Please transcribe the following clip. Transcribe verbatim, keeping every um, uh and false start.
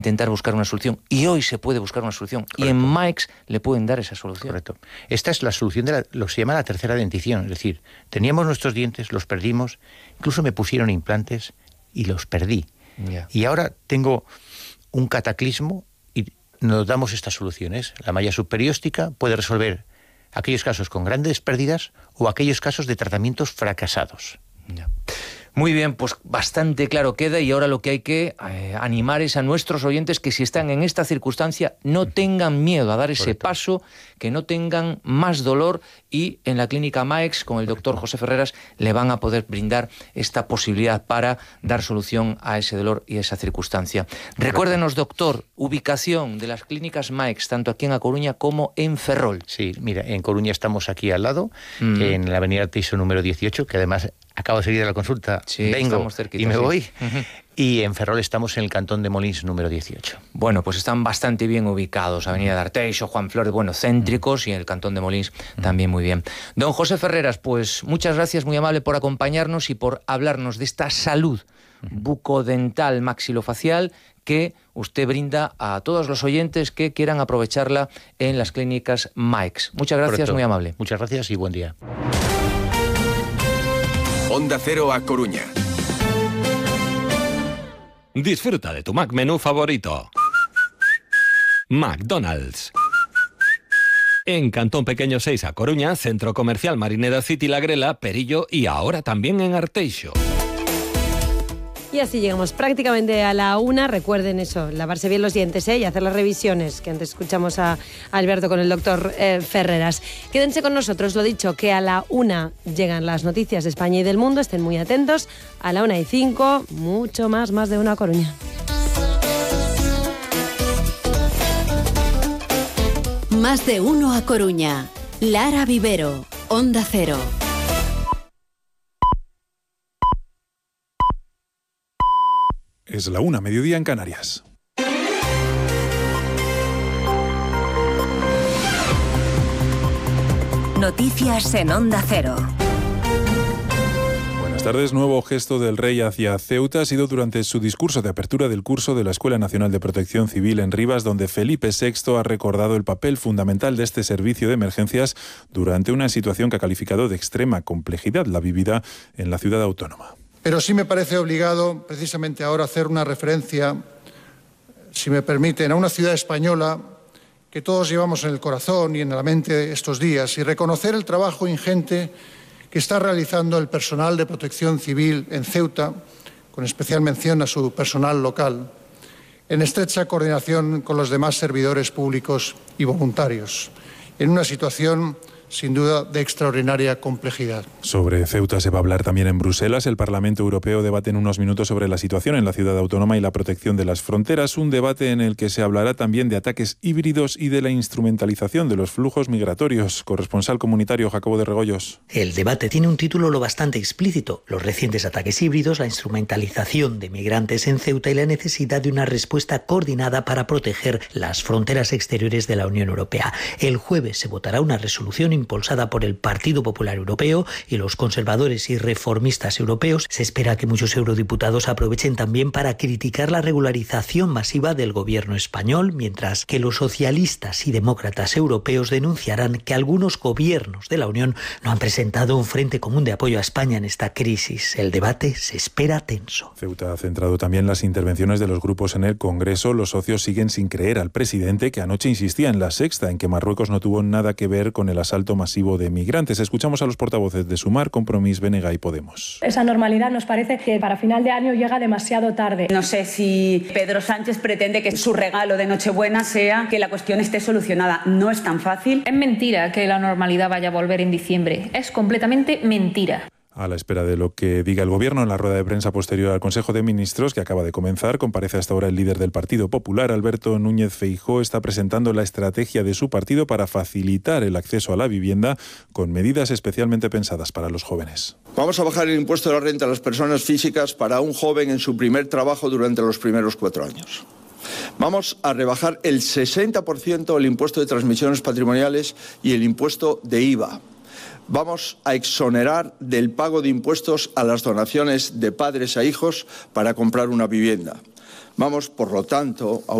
intentar buscar una solución, y hoy se puede buscar una solución. Correcto. Y en Maix le pueden dar esa solución. Correcto. Esta es la solución de la, lo que se llama la tercera dentición, es decir, teníamos nuestros dientes, los perdimos, incluso me pusieron implantes y los perdí. Yeah. Y ahora tengo un cataclismo y nos damos estas soluciones. La malla subperióstica puede resolver aquellos casos con grandes pérdidas o aquellos casos de tratamientos fracasados. Yeah. Muy bien, pues bastante claro queda, y ahora lo que hay que eh, animar es a nuestros oyentes que si están en esta circunstancia no tengan miedo a dar ese Correcto. Paso, que no tengan más dolor, y en la clínica Maix con el doctor José Ferreras le van a poder brindar esta posibilidad para dar solución a ese dolor y a esa circunstancia. Correcto. Recuérdenos, doctor, ubicación de las clínicas Maix, tanto aquí en A Coruña como en Ferrol. Sí, mira, en Coruña estamos aquí al lado, mm. en la avenida Teiso número dieciocho, que además acabo de salir de la consulta, sí, vengo cerquita, y me sí. voy. Uh-huh. Y en Ferrol estamos en el cantón de Molins número dieciocho. Bueno, pues están bastante bien ubicados. Avenida de Arteixo, Juan Flores, bueno, céntricos, y en el cantón de Molins uh-huh. también muy bien. Don José Ferreras, pues muchas gracias, muy amable por acompañarnos y por hablarnos de esta salud uh-huh. bucodental maxilofacial que usted brinda a todos los oyentes que quieran aprovecharla en las clínicas Maix. Muchas gracias, Correcto. Muy amable. Muchas gracias y buen día. Onda Cero A Coruña. Disfruta de tu Mac menú favorito. McDonald's. En Cantón Pequeño seis A Coruña, Centro Comercial Marineda City La Grela, Perillo y ahora también en Arteixo. Y así llegamos prácticamente a la una. Recuerden eso, lavarse bien los dientes, ¿eh? Y hacer las revisiones, que antes escuchamos a Alberto con el doctor eh, Ferreras. Quédense con nosotros, lo dicho, que a la una llegan las noticias de España y del mundo. Estén muy atentos. A la una y cinco, mucho más, más de una Coruña. Más de uno a Coruña. Lara Vivero, Onda Cero. Es la una, mediodía en Canarias. Noticias en Onda Cero. Buenas tardes. Nuevo gesto del rey hacia Ceuta ha sido durante su discurso de apertura del curso de la Escuela Nacional de Protección Civil en Rivas, donde Felipe sexto ha recordado el papel fundamental de este servicio de emergencias durante una situación que ha calificado de extrema complejidad, la vivida en la ciudad autónoma. Pero sí me parece obligado, precisamente ahora, hacer una referencia, si me permiten, a una ciudad española que todos llevamos en el corazón y en la mente estos días, y reconocer el trabajo ingente que está realizando el personal de protección civil en Ceuta, con especial mención a su personal local, en estrecha coordinación con los demás servidores públicos y voluntarios, en una situación sin duda de extraordinaria complejidad. Sobre Ceuta se va a hablar también en Bruselas. El Parlamento Europeo debate en unos minutos sobre la situación en la ciudad autónoma y la protección de las fronteras, un debate en el que se hablará también de ataques híbridos y de la instrumentalización de los flujos migratorios. Corresponsal comunitario Jacobo de Regoyos. El debate tiene un título lo bastante explícito: los recientes ataques híbridos, la instrumentalización de migrantes en Ceuta y la necesidad de una respuesta coordinada para proteger las fronteras exteriores de la Unión Europea. El jueves se votará una resolución impulsada por el Partido Popular Europeo y los conservadores y reformistas europeos. Se espera que muchos eurodiputados aprovechen también para criticar la regularización masiva del gobierno español, mientras que los socialistas y demócratas europeos denunciarán que algunos gobiernos de la Unión no han presentado un frente común de apoyo a España en esta crisis. El debate se espera tenso. Ceuta ha centrado también las intervenciones de los grupos en el Congreso. Los socios siguen sin creer al presidente, que anoche insistía en La Sexta en que Marruecos no tuvo nada que ver con el asalto masivo de migrantes. Escuchamos a los portavoces de Sumar, Compromís, B N G y Podemos. Esa normalidad nos parece que para final de año llega demasiado tarde. No sé si Pedro Sánchez pretende que su regalo de Nochebuena sea que la cuestión esté solucionada. No es tan fácil. Es mentira que la normalidad vaya a volver en diciembre. Es completamente mentira. A la espera de lo que diga el Gobierno en la rueda de prensa posterior al Consejo de Ministros, que acaba de comenzar, comparece hasta ahora el líder del Partido Popular, Alberto Núñez Feijóo. Está presentando la estrategia de su partido para facilitar el acceso a la vivienda con medidas especialmente pensadas para los jóvenes. Vamos a bajar el impuesto de la renta a las personas físicas para un joven en su primer trabajo durante los primeros cuatro años. Vamos a rebajar el sesenta por ciento el impuesto de transmisiones patrimoniales y el impuesto de I V A. Vamos a exonerar del pago de impuestos a las donaciones de padres a hijos para comprar una vivienda. Vamos, por lo tanto, a